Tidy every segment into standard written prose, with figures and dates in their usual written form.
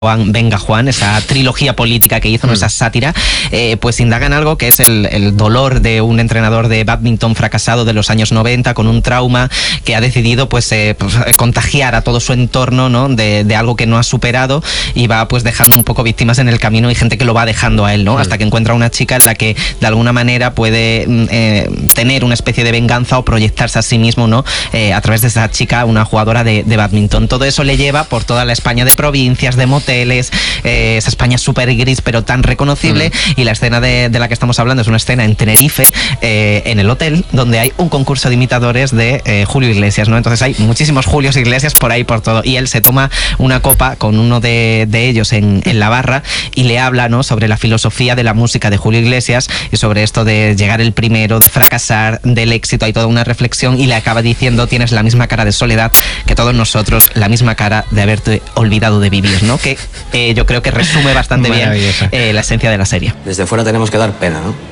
Venga Juan, esa trilogía política que hizo, esa sátira, pues indagan algo que es el dolor de un entrenador de bádminton fracasado de los años 90 con un trauma que ha decidido pues contagiar a todo su entorno, ¿no? de algo que no ha superado, y va pues dejando un poco víctimas en el camino y gente que lo va dejando a él, ¿no? Hasta que encuentra una chica en la que de alguna manera puede tener una especie de venganza o proyectarse a sí mismo, ¿no? A través de esa chica, una jugadora de bádminton. Todo eso le lleva por toda la España de provincias, de moteles, esa España súper gris pero tan reconocible, y la escena de la que estamos hablando es una escena en Tenerife, en el hotel, donde hay un concurso de imitadores de Julio Iglesias, ¿no? Entonces hay muchísimos Julios Iglesias por ahí, por todo, y él se toma una copa con uno de ellos en la barra y le habla, ¿no? sobre la filosofía de la música de Julio Iglesias y sobre esto de llegar el primero, de fracasar, del éxito. Hay toda una reflexión y le acaba diciendo: tienes la misma cara de soledad que todos nosotros, la misma cara de haberte olvidado de vivir, ¿no? Que yo creo que resume bastante bien la esencia de la serie. Desde fuera tenemos que dar pena, ¿no?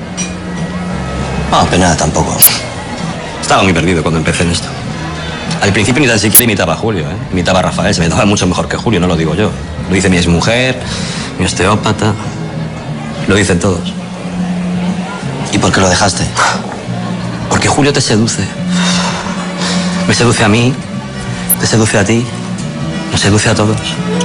No, pena tampoco. Estaba muy perdido cuando empecé en esto. Al principio ni tan siquiera imitaba a Julio, ¿eh? Imitaba a Rafael, se me daba mucho mejor que Julio, no lo digo yo. Lo dice mi exmujer, mi osteópata, lo dicen todos. ¿Y por qué lo dejaste? Porque Julio te seduce. Me seduce a mí, te seduce a ti, nos seduce a todos.